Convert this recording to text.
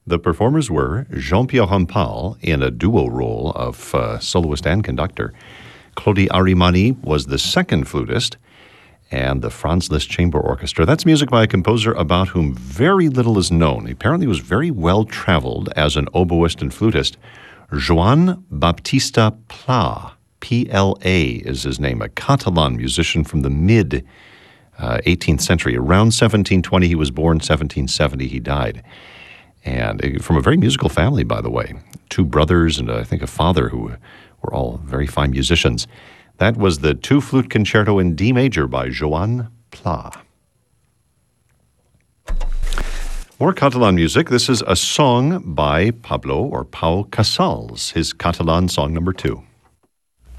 The performers were Jean-Pierre Rampal in a duo role of soloist and conductor. Claudie Arimani was the second flutist, and the Franz Liszt Chamber Orchestra. That's music by a composer about whom very little is known. He apparently was very well-traveled as an oboist and flutist. Joan Baptista Pla, P-L-A is his name, a Catalan musician from the mid-18th century. Around 1720 he was born, 1770 he died. And from a very musical family, by the way. Two brothers and I think a father who were all very fine musicians. That was the two-flute concerto in D major by Joan Pla. More Catalan music. This is a song by Pablo or Pau Casals, his Catalan song number 2.